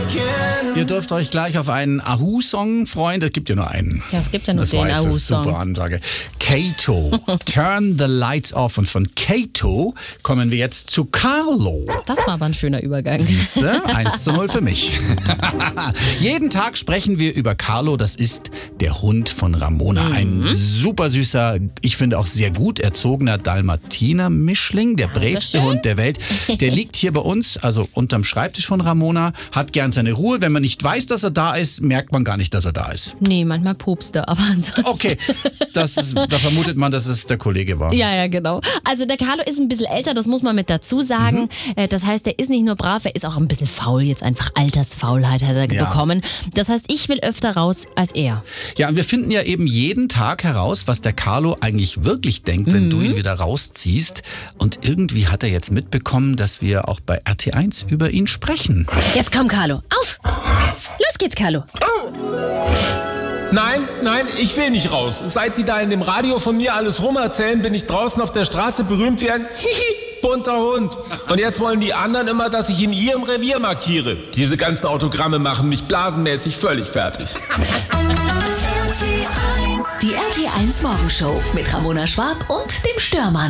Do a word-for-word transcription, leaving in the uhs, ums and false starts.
Ihr dürft euch gleich auf einen Ahu-Song freuen. Es gibt ja nur einen. Ja, es gibt ja nur das den war jetzt eine Ahu-Song. super Ansage. Kato, Turn the Lights Off. Und von Kato kommen wir jetzt zu Carlo. Das war aber ein schöner Übergang. Siehste, eins zu null für mich. Jeden Tag sprechen wir über Carlo. Das ist der Hund von Ramona. Mhm. Ein super süßer, ich finde auch sehr gut erzogener Dalmatiner-Mischling. Der bravste Hund der Welt. Der liegt hier bei uns, also unterm Schreibtisch von Ramona, hat gern seine Ruhe. Wenn man nicht weiß, dass er da ist, merkt man gar nicht, dass er da ist. Nee, manchmal pupst er, aber ansonsten... Okay, das ist, da vermutet man, dass es der Kollege war. Ja, ja, genau. Also der Carlo ist ein bisschen älter, das muss man mit dazu sagen. Mhm. Das heißt, er ist nicht nur brav, er ist auch ein bisschen faul. Jetzt einfach Altersfaulheit hat er Ja. bekommen. Das heißt, ich will öfter raus als er. Ja, und wir finden ja eben jeden Tag heraus, was der Carlo eigentlich wirklich denkt, wenn Mhm. du ihn wieder rausziehst. Und irgendwie hat er jetzt mitbekommen, dass wir auch bei R T eins über ihn sprechen. Jetzt komm, Carlo, auf! Los geht's, Carlo. Nein, nein, ich will nicht raus. Seit die da in dem Radio von mir alles rumerzählen, bin ich draußen auf der Straße berühmt wie ein hihi, bunter Hund. Und jetzt wollen die anderen immer, dass ich in ihrem Revier markiere. Diese ganzen Autogramme machen mich blasenmäßig völlig fertig. Die R T eins Morgenshow mit Ramona Schwab und dem Störmann.